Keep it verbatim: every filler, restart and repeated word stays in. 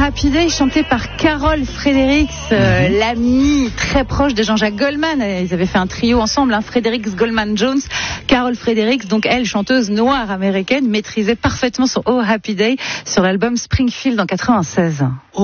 Happy Day, chanté par Carol Fredericks, euh, mm-hmm. l'amie très proche de Jean-Jacques Goldman. Ils avaient fait un trio ensemble, hein, Fredericks, Goldman, Jones. Carol Fredericks, donc elle, chanteuse noire américaine, maîtrisait parfaitement son Oh Happy Day sur l'album Springfield en quatre-vingt-seize.